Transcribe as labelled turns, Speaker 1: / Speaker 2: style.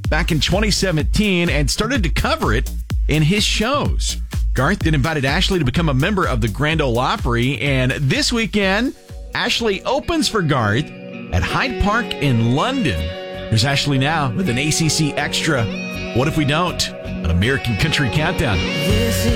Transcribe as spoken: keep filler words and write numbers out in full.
Speaker 1: back in twenty seventeen and started to cover it in his shows. Garth then invited Ashley to become a member of the Grand Ole Opry, and this weekend, Ashley opens for Garth at Hyde Park in London. Here's Ashley now with an A C C Extra. What if we don't? An American Country Countdown.
Speaker 2: This